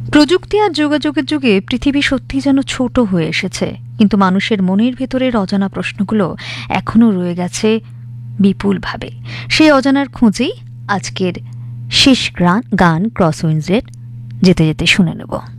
প্রযুক্তি আর যোগাযোগের যুগে পৃথিবী সত্যি যেন ছোট হয়ে এসেছে, কিন্তু মানুষের মনের ভেতরের অজানা প্রশ্নগুলো এখনো রয়ে গেছে বিপুলভাবে। সেই অজানার খোঁজেই আজকের শেষ গান ক্রসউইন্ডসের যেতে যেতে শুনে নেব।